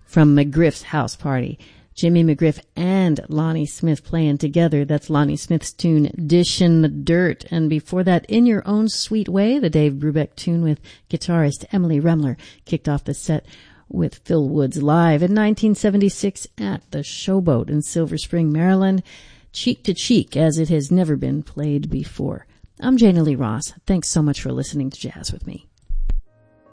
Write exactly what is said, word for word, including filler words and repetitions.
from McGriff's House Party. Jimmy McGriff and Lonnie Smith playing together. That's Lonnie Smith's tune, Dishin' the Dirt. And before that, In Your Own Sweet Way, the Dave Brubeck tune with guitarist Emily Remler, kicked off the set with Phil Woods live in nineteen seventy-six at the Showboat in Silver Spring, Maryland. Cheek to cheek, as it has never been played before. I'm Jana Lee Ross. Thanks so much for listening to Jazz with me.